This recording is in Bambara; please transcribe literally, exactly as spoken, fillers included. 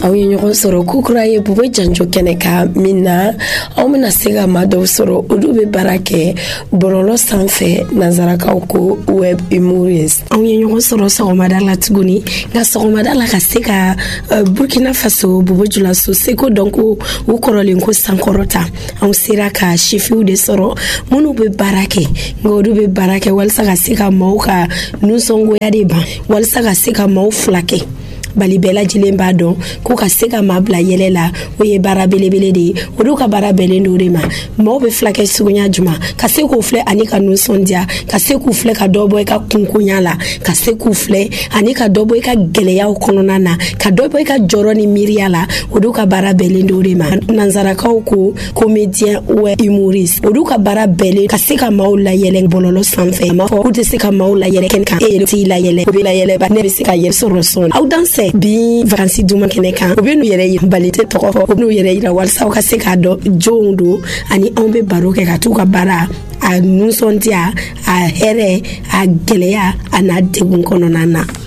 aw ye ɲɔgɔn sɔrɔ kukura ye Bubu Janjo kɛnɛ ka min na aw bɛna se ka maa dɔw sɔrɔ olu bɛ baara kɛ bɔlɔlɔ sanfɛ nanzarakaw ko web humorist. Aw ye ɲɔgɔn sɔrɔ sɔgɔmada la tuguni nka sɔgɔmada la ka se ka uh, Burkina Faso Bobo Julaso seko dɔn ko u kɔrɔlen ko sankɔrɔta anw sera ka sifiw de sɔrɔ minnu bɛ baara kɛ nka olu bɛ baara kɛ walasa ka se ka maaw ka nusɔngoya de ban walasa ka se ka maaw fila kɛ bali bɛɛ lajɛlen b'a dɔn ko ka se ka maa bila yɛlɛ la o ye baara belebele de ye olu ka baara bɛnnen do de ma maaw bɛ fila kɛ suguya juma ka se k'u filɛ ani ka nusɔndiya ka se k'u filɛ ka dɔ bɔ i ka kunkonya la ka se k'u filɛ ani ka dɔ bɔ i ka gɛlɛyaw kɔnɔna na ka dɔ bɔ i ka jɔrɔ ni miiriya la olu ka baara bɛnnen do de ma nanzarakaw ko comédien web humoriste olu ka baara bɛnnen ka se ka maaw layɛlɛ bɔlɔlɔ sanfɛ a ma fɔ k'u tɛ se ka maaw layɛlɛ kɛnɛ kan e yɛrɛ t'i layɛlɛ o bɛ layɛlɛ ba ne bɛ se ka yɛrɛ sɔrɔ sɔn aw danse bi vacances duma kɛnɛ kan u bɛ n'u yɛrɛ yira bali tɛ tɔgɔ fɔ u bɛ n'u yɛrɛ yira walasa u ka se k'a dɔn jɔnw don ani anw bɛ baro kɛ ka t'u ka baara a nusɔndiya a hɛrɛ a gɛlɛya a n'a degun kɔnɔna na.